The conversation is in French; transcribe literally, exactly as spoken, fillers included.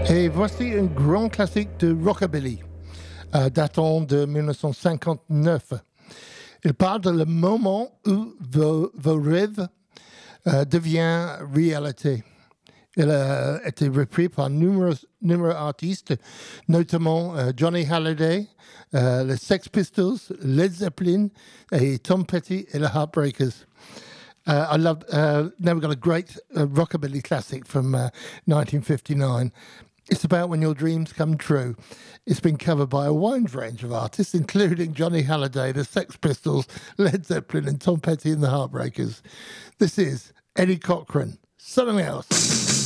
Et voici un grand classique de rockabilly, euh, datant de mille neuf cent cinquante-neuf. Il parle de le moment où vos, vos rêves euh, deviennent réalité. Il a été repris par numereux, numereux artistes, notamment euh, Johnny Hallyday, euh, les Sex Pistols, Led Zeppelin, et Tom Petty et les Heartbreakers. Uh, I love. Uh, now we've got a great uh, rockabilly classic from uh, nineteen fifty-nine. It's about when your dreams come true. It's been covered by a wide range of artists, including Johnny Hallyday, the Sex Pistols, Led Zeppelin, and Tom Petty and the Heartbreakers. This is Eddie Cochran, Something Else.